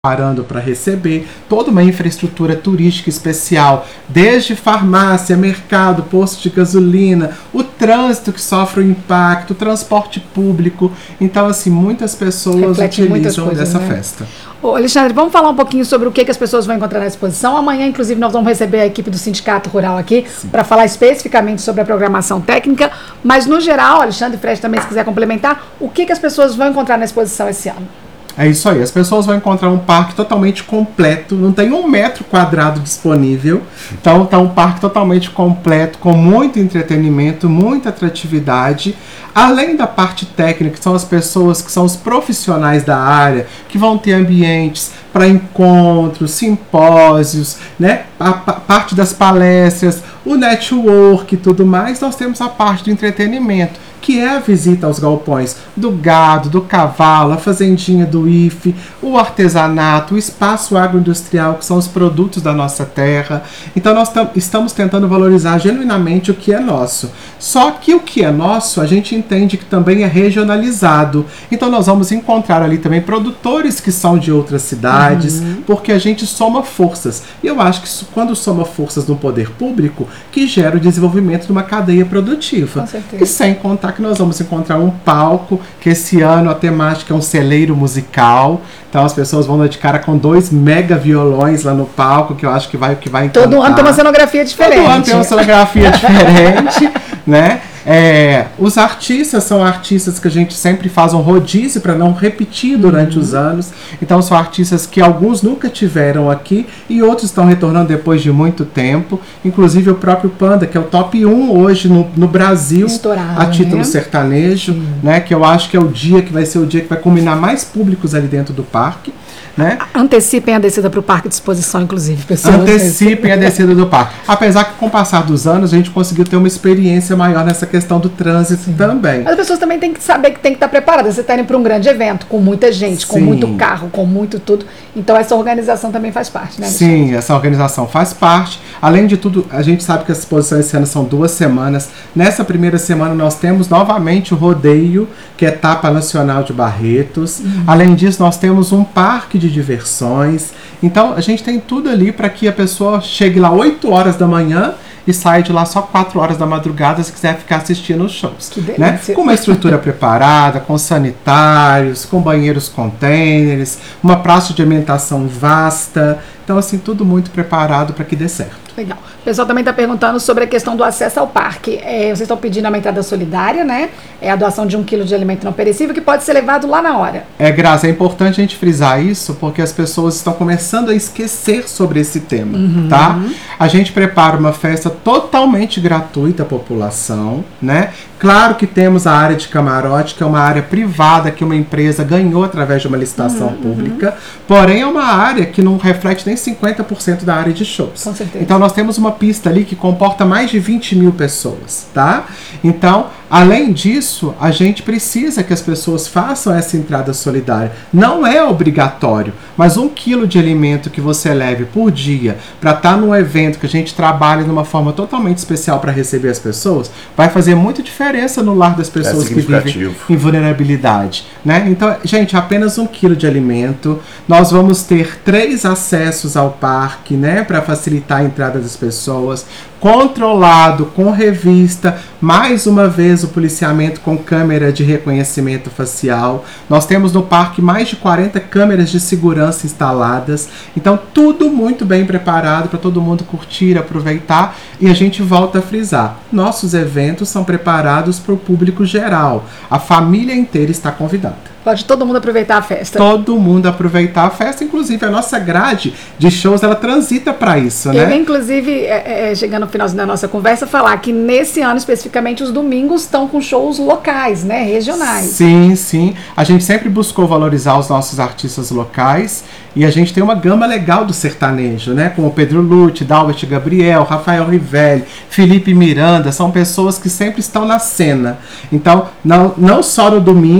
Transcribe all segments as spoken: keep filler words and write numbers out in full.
parando para receber, toda uma infraestrutura turística especial, desde farmácia, mercado, posto de gasolina, o trânsito que sofre o impacto, o transporte público. Então, assim, muitas pessoas Reflete utilizam coisas, dessa né? festa. Ô, Alexandre, vamos falar um pouquinho sobre o que, que as pessoas vão encontrar na exposição. Amanhã, inclusive, nós vamos receber a equipe do Sindicato Rural aqui para falar especificamente sobre a programação técnica, mas, no geral, Alexandre e Fred também, se quiser complementar, o que, que as pessoas vão encontrar na exposição esse ano? É isso aí, as pessoas vão encontrar um parque totalmente completo, não tem um metro quadrado disponível, então tá um parque totalmente completo, com muito entretenimento, muita atratividade, além da parte técnica, que são as pessoas que são os profissionais da área, que vão ter ambientes para encontros, simpósios, né? A, a parte das palestras, o network e tudo mais. Nós temos a parte do entretenimento, que é a visita aos galpões do gado, do cavalo, a fazendinha do I F E, o artesanato, o espaço agroindustrial, que são os produtos da nossa terra. Então nós estamos tentando valorizar genuinamente o que é nosso. Só que o que é nosso, a gente entende que também é regionalizado. Então nós vamos encontrar ali também produtores que são de outras cidades, uhum. porque a gente soma forças. E eu acho que isso, quando soma forças no poder público, que gera o desenvolvimento de uma cadeia produtiva. Com certeza. E sem contar que nós vamos encontrar um palco, que esse ano a temática é um celeiro musical. Então as pessoas vão dar de cara com dois mega violões lá no palco, que eu acho que vai, que vai encantar. Todo ano tem uma cenografia diferente. Todo ano tem uma cenografia diferente, né? É, os artistas são artistas que a gente sempre faz um rodízio para não repetir durante uhum. os anos. Então são artistas que alguns nunca tiveram aqui e outros estão retornando depois de muito tempo. Inclusive o próprio Panda, que é o top um hoje no, no Brasil, estourado, a título né? sertanejo, uhum. né? Que eu acho que é o dia que vai ser o dia que vai combinar mais públicos ali dentro do parque. Né? Antecipem a descida para o parque de exposição, inclusive, pessoas. Antecipem a descida do parque. Apesar que com o passar dos anos a gente conseguiu ter uma experiência maior nessa questão do trânsito Sim. também. Mas as pessoas também têm que saber que tem que estar preparadas. Você está indo para um grande evento, com muita gente, Sim. com muito carro, com muito tudo. Então essa organização também faz parte, né, Alexandre? Sim, essa organização faz parte. Além de tudo, a gente sabe que as exposições esse ano são duas semanas. Nessa primeira semana nós temos novamente o rodeio, que é a etapa nacional de Barretos. Uhum. Além disso, nós temos um parque de diversões. Então a gente tem tudo ali para que a pessoa chegue lá oito horas da manhã e saia de lá só quatro horas da madrugada se quiser ficar assistindo os shows. Que delícia. Né? Com uma estrutura preparada, com sanitários, com banheiros containers, uma praça de alimentação vasta. Então, assim, tudo muito preparado para que dê certo. Legal. O pessoal também está perguntando sobre a questão do acesso ao parque. É, vocês estão pedindo uma entrada solidária, né? É a doação de um quilo de alimento não perecível que pode ser levado lá na hora. É, Graça, é importante a gente frisar isso porque as pessoas estão começando a esquecer sobre esse tema, uhum. tá? A gente prepara uma festa totalmente gratuita à população, né? Claro que temos a área de camarote, que é uma área privada que uma empresa ganhou através de uma licitação uhum, pública, uhum. porém é uma área que não reflete nem cinquenta por cento da área de shows. Com certeza. Então nós temos uma pista ali que comporta mais de vinte mil pessoas, tá? Então, além disso, a gente precisa que as pessoas façam essa entrada solidária. Não é obrigatório, mas um quilo de alimento que você leve por dia para estar num evento que a gente trabalha de uma forma totalmente especial para receber as pessoas, vai fazer muita diferença no lar das pessoas é que vivem em vulnerabilidade, né? Então, gente, apenas um quilo de alimento. Nós vamos ter três acessos ao parque, né, para facilitar a entrada das pessoas, controlado, com revista, mais uma vez o policiamento com câmera de reconhecimento facial. Nós temos no parque mais de quarenta câmeras de segurança instaladas. Então, tudo muito bem preparado para todo mundo curtir, aproveitar. E a gente volta a frisar, nossos eventos são preparados para o público geral. A família inteira está convidada. Pode todo mundo aproveitar a festa. Todo mundo aproveitar a festa, inclusive a nossa grade de shows, ela transita para isso, né? Eu, inclusive, é, é, chegando no finalzinho da nossa conversa, falar que nesse ano, especificamente, os domingos estão com shows locais, né? Regionais. Sim, sim. A gente sempre buscou valorizar os nossos artistas locais e a gente tem uma gama legal do sertanejo, né? Como Pedro Lute, Dalbert Gabriel, Rafael Rivelli, Felipe Miranda, são pessoas que sempre estão na cena. Então, não, não só no domingo,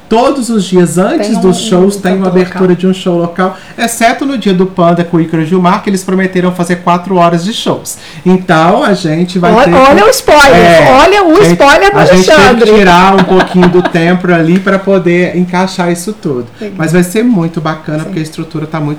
Todos os dias antes Tem um- dos shows um tem uma cantor abertura local. de um show local, exceto no dia do Panda com o Ícaro Gilmar, que eles prometeram fazer quatro horas de shows. Então a gente vai Olha, ter. olha o spoiler, É, olha o gente, spoiler do A gente tem Alexandre. que tirar um pouquinho do tempo ali para poder encaixar isso tudo. Sim. Mas vai ser muito bacana, Sim. porque a estrutura tá muito